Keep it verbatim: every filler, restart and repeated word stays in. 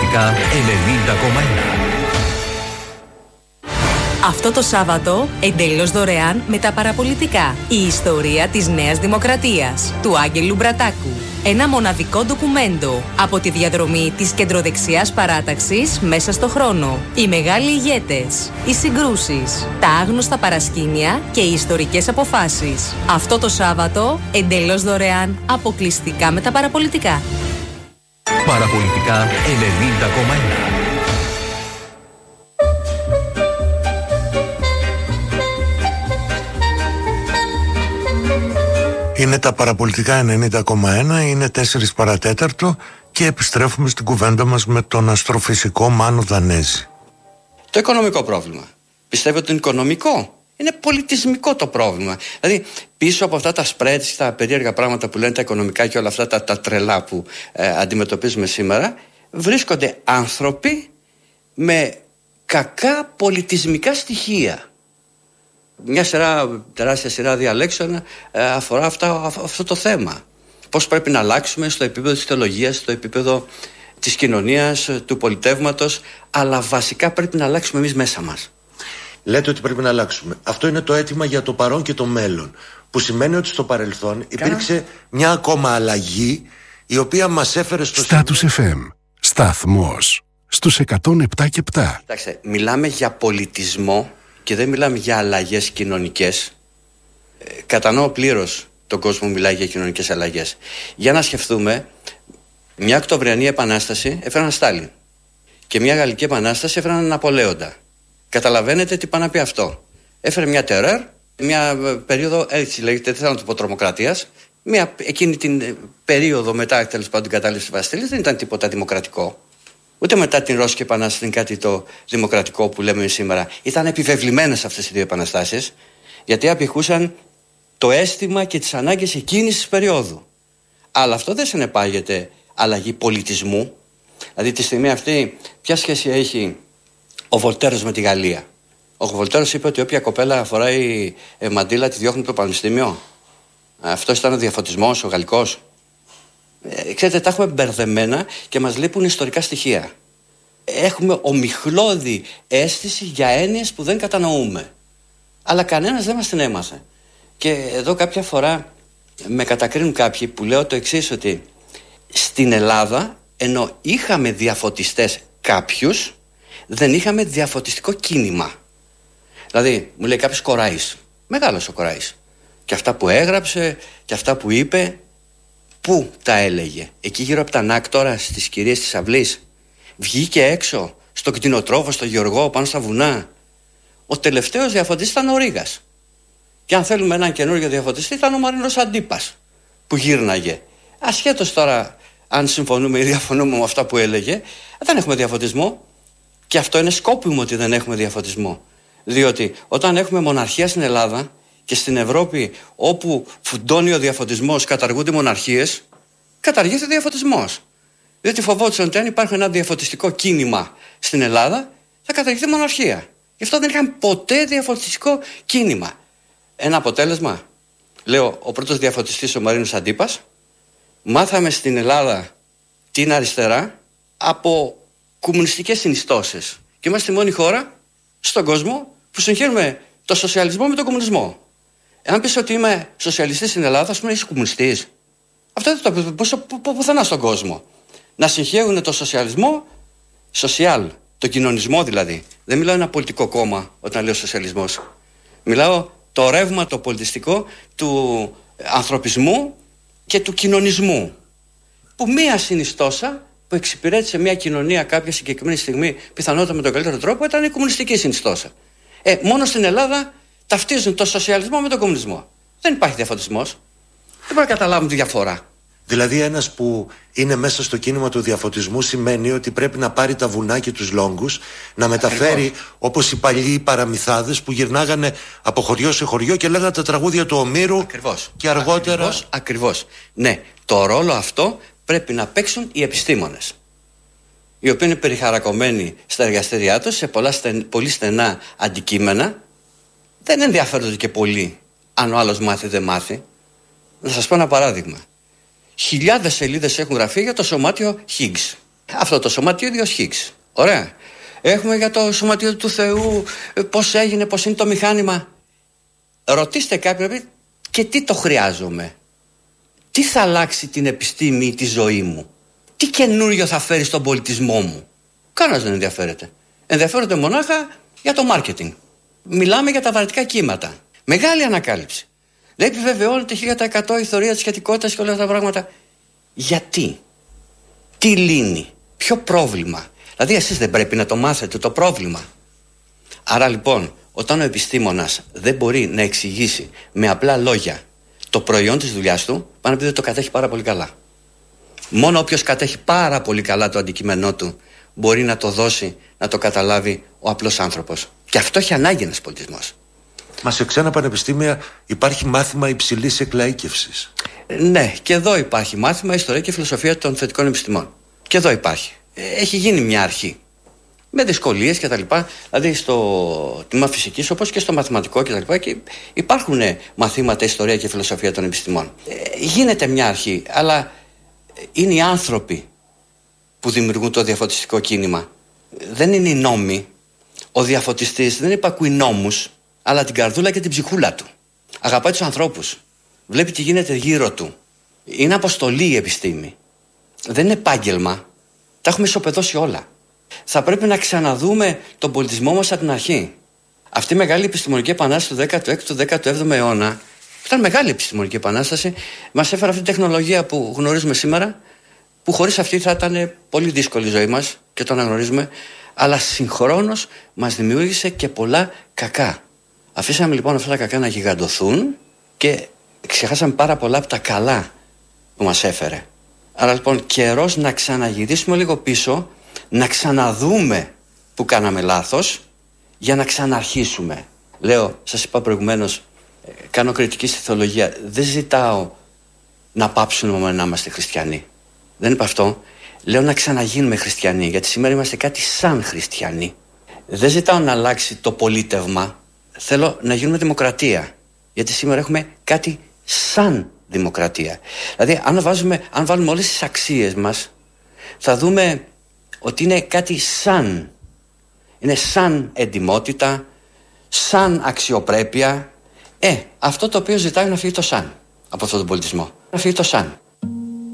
Παραπολιτικά ενενήντα κόμμα ένα. Αυτό το Σάββατο, εντελώς δωρεάν με τα παραπολιτικά. Η ιστορία της Νέας Δημοκρατίας, του Άγγελου Μπρατάκου. Ένα μοναδικό ντοκουμέντο από τη διαδρομή της κεντροδεξιάς παράταξης μέσα στο χρόνο. Οι μεγάλοι ηγέτες, οι συγκρούσεις, τα άγνωστα παρασκήνια και οι ιστορικές αποφάσεις. Αυτό το Σάββατο, εντελώς δωρεάν, αποκλειστικά με τα παραπολιτικά. Παραπολιτικά ενενήντα κόμμα ένα. Είναι τα παραπολιτικά ενενήντα κόμμα ένα, είναι τέσσερις παρατέταρτο και επιστρέφουμε στην κουβέντα μας με τον αστροφυσικό Μάνο Δανέζη. Το οικονομικό πρόβλημα. Πιστεύω ότι είναι οικονομικό. Είναι πολιτισμικό το πρόβλημα. Δηλαδή, πίσω από αυτά τα spreads, τα περίεργα πράγματα που λένε τα οικονομικά και όλα αυτά τα, τα τρελά που ε, αντιμετωπίζουμε σήμερα, βρίσκονται άνθρωποι με κακά πολιτισμικά στοιχεία. Μια σειρά, τεράστια σειρά διαλέξεων ε, αφορά αυτά, αυτό το θέμα. Πώς πρέπει να αλλάξουμε στο επίπεδο της θεολογίας, στο επίπεδο της κοινωνίας, του πολιτεύματος, αλλά βασικά πρέπει να αλλάξουμε εμείς μέσα μας. Λέτε ότι πρέπει να αλλάξουμε. Αυτό είναι το αίτημα για το παρόν και το μέλλον. Που σημαίνει ότι στο παρελθόν υπήρξε Κάνα... μια ακόμα αλλαγή η οποία μας έφερε στο Στάτους εφ εμ. Σταθμός στους εκατόν επτά και επτά. Κοιτάξτε, μιλάμε για πολιτισμό και δεν μιλάμε για αλλαγές κοινωνικές. Ε, κατανοώ πλήρως τον κόσμο που μιλάει για κοινωνικές αλλαγές. Για να σκεφτούμε, μια Οκτωβριανή Επανάσταση έφεραν Στάλιν και μια Γαλλική Επανάσταση έφεραν Ναπολέοντα. Καταλαβαίνετε τι πάει να πει αυτό. Έφερε μια τερέρ, μια περίοδο, έτσι λέγεται, δεν θέλω να το πω τρομοκρατίας. Μια, εκείνη την περίοδο μετά, τέλος πάντων, την κατάληψη της Βαστίλης δεν ήταν τίποτα δημοκρατικό. Ούτε μετά την Ρώσικη Επανάσταση είναι κάτι το δημοκρατικό που λέμε σήμερα. Ήταν επιβεβλημένες αυτές οι δύο επαναστάσεις, γιατί απηχούσαν το αίσθημα και τις ανάγκες εκείνης της περίοδου. Αλλά αυτό δεν συνεπάγεται αλλαγή πολιτισμού. Δηλαδή τη στιγμή αυτή, ποια σχέση έχει ο Βολτέρος με τη Γαλλία? Ο Βολτέρος είπε ότι όποια κοπέλα φοράει ε, μαντίλα τη διώχνει από το πανεπιστήμιο. Αυτό ήταν ο διαφωτισμός, ο γαλλικός. Ε, ξέρετε, τα έχουμε μπερδεμένα και μας λείπουν ιστορικά στοιχεία. Έχουμε ομιχλώδη αίσθηση για έννοιες που δεν κατανοούμε. Αλλά κανένας δεν μας την έμαθε. Και εδώ κάποια φορά με κατακρίνουν κάποιοι που λέω το εξής, ότι στην Ελλάδα, ενώ είχαμε διαφωτιστές κάποιους, δεν είχαμε διαφωτιστικό κίνημα. Δηλαδή, μου λέει κάποιος Κοράης. Μεγάλος ο Κοράης. Και αυτά που έγραψε και αυτά που είπε, πού τα έλεγε? Εκεί γύρω από τα ανάκτορα, στις κυρίες της αυλής? Βγήκε έξω, στον κτηνοτρόφο, στο Γεωργό, πάνω στα βουνά? Ο τελευταίος διαφωτιστής ήταν ο Ρήγας. Και αν θέλουμε έναν καινούργιο διαφωτιστή, ήταν ο Μαρίνος Αντίπας, που γύρναγε. Ασχέτως τώρα αν συμφωνούμε ή διαφωνούμε με αυτά που έλεγε, δεν έχουμε διαφωτισμό. Και αυτό είναι σκόπιμο ότι δεν έχουμε διαφωτισμό. Διότι όταν έχουμε μοναρχία στην Ελλάδα και στην Ευρώπη, όπου φουντώνει ο διαφωτισμός, καταργούνται οι μοναρχίες, καταργείται ο διαφωτισμός. Διότι φοβόντουσαν ότι αν υπάρχει ένα διαφωτιστικό κίνημα στην Ελλάδα, θα καταργηθεί η μοναρχία. Γι' αυτό δεν είχαν ποτέ διαφωτιστικό κίνημα. Ένα αποτέλεσμα, λέω, ο πρώτος διαφωτιστής ο Μαρίνος Αντίπας. Μάθαμε στην Ελλάδα την αριστερά από κομμουνιστικές συνιστώσεις. Και είμαστε η μόνη χώρα στον κόσμο που συγχαίρουμε το σοσιαλισμό με τον κομμουνισμό. Εάν πεις ότι είμαι σοσιαλιστής στην Ελλάδα, ας πούμε, είσαι κομμουνιστής. Αυτό δεν το πει πουθενά στον κόσμο. Να συγχαίρουν το σοσιαλισμό, σοσιάλ, το κοινωνισμό δηλαδή. Δεν μιλάω ένα πολιτικό κόμμα όταν λέω σοσιαλισμός. Μιλάω το ρεύμα το πολιτιστικό του ανθρωπισμού και του κοινωνισμού. Που μία συνιστόσα που εξυπηρέτησε μια κοινωνία κάποια συγκεκριμένη στιγμή, πιθανότατα με τον καλύτερο τρόπο, ήταν η κομμουνιστική συνιστόσα. Ε, μόνο στην Ελλάδα ταυτίζουν το σοσιαλισμό με τον κομμουνισμό. Δεν υπάρχει διαφωτισμός. Δεν μπορεί να καταλάβουν τη διαφορά. Δηλαδή ένας που είναι μέσα στο κίνημα του διαφωτισμού σημαίνει ότι πρέπει να πάρει τα βουνά και τους λόγκους, να μεταφέρει. Ακριβώς. Όπως οι παλιοί παραμυθάδες που γυρνάγανε από χωριό σε χωριό και λέγανε τα τραγούδια του Ομήρου. Ακριβώς. Και αργότερα. Ακριβώς, ακριβώς. Ναι, το ρόλο αυτό πρέπει να παίξουν οι επιστήμονες, οι οποίοι είναι περιχαρακωμένοι στα εργαστήριά τους σε πολλά στεν, πολύ στενά αντικείμενα. Δεν ενδιαφέρονται και πολύ αν ο άλλος μάθει δεν μάθει. Να σας πω ένα παράδειγμα. Χιλιάδες σελίδες έχουν γραφεί για το σωμάτιο Higgs. Αυτό το σωματίδιο Higgs. Ωραία. Έχουμε για το σωματίδιο του Θεού, πώς έγινε, πώς είναι το μηχάνημα. Ρωτήστε κάποιον και τι το χρειάζομαι. Τι θα αλλάξει την επιστήμη ή τη ζωή μου. Τι καινούριο θα φέρει στον πολιτισμό μου. Κανένας δεν ενδιαφέρεται. Ενδιαφέρονται μονάχα για το μάρκετινγκ. Μιλάμε για τα βαρετικά κύματα. Μεγάλη ανακάλυψη. Δεν επιβεβαιώνεται χίλια τοις εκατό η θεωρία της σχετικότητας και όλα αυτά τα πράγματα. Γιατί. Τι λύνει. Ποιο πρόβλημα. Δηλαδή εσείς δεν πρέπει να το μάθετε το πρόβλημα. Άρα λοιπόν, όταν ο επιστήμονας δεν μπορεί να εξηγήσει με απλά λόγια το προϊόν της δουλειάς του, πάνω επειδή το κατέχει πάρα πολύ καλά. Μόνο όποιος κατέχει πάρα πολύ καλά το αντικείμενό του μπορεί να το δώσει, να το καταλάβει ο απλός άνθρωπος. Και αυτό έχει ανάγκη ένας πολιτισμός. Μα σε ξένα πανεπιστήμια υπάρχει μάθημα υψηλής εκλαΐκευσης. Ναι, και εδώ υπάρχει μάθημα ιστορία και φιλοσοφία των θετικών επιστημών. Και εδώ υπάρχει. Έχει γίνει μια αρχή. Με δυσκολίες και τα λοιπά. Δηλαδή στο τμήμα φυσικής όπως και στο μαθηματικό και τα λοιπά. Και υπάρχουν μαθήματα ιστορία και φιλοσοφία των επιστημών. Ε, γίνεται μια αρχή, αλλά είναι οι άνθρωποι που δημιουργούν το διαφωτιστικό κίνημα. Δεν είναι οι νόμοι. Ο διαφωτιστής δεν υπακούει νόμους, αλλά την καρδούλα και την ψυχούλα του. Αγαπάει τους ανθρώπους. Βλέπει τι γίνεται γύρω του. Είναι αποστολή η επιστήμη. Δεν είναι επάγγελμα. Τα έχουμε ισοπεδώσει όλα. Θα πρέπει να ξαναδούμε τον πολιτισμό μας από την αρχή. Αυτή η μεγάλη επιστημονική επανάσταση του δέκατου έκτου δέκατου έβδομου αιώνα, που ήταν μεγάλη επιστημονική επανάσταση, μας έφερε αυτή τη τεχνολογία που γνωρίζουμε σήμερα, που χωρίς αυτή θα ήταν πολύ δύσκολη η ζωή μας και το αναγνωρίζουμε, αλλά συγχρόνως μας δημιούργησε και πολλά κακά. Αφήσαμε λοιπόν αυτά τα κακά να γιγαντωθούν και ξεχάσαμε πάρα πολλά από τα καλά που μας έφερε. Άρα λοιπόν καιρός να ξαναγυρίσουμε λίγο πίσω, να ξαναδούμε που κάναμε λάθος για να ξαναρχίσουμε. Λέω, σας είπα προηγουμένως, κάνω κριτική στη θεολογία. Δεν ζητάω να πάψουμε να είμαστε χριστιανοί. Δεν είπα αυτό. Λέω να ξαναγίνουμε χριστιανοί, γιατί σήμερα είμαστε κάτι σαν χριστιανοί. Δεν ζητάω να αλλάξει το πολίτευμα. Θέλω να γίνουμε δημοκρατία, γιατί σήμερα έχουμε κάτι σαν δημοκρατία. Δηλαδή αν, βάζουμε, αν βάλουμε όλες τις αξίες μας, θα δούμε ότι είναι κάτι σαν. Είναι σαν εντιμότητα, σαν αξιοπρέπεια. Ε, αυτό το οποίο ζητάει να φύγει το σαν από αυτόν τον πολιτισμό. Να φύγει το σαν.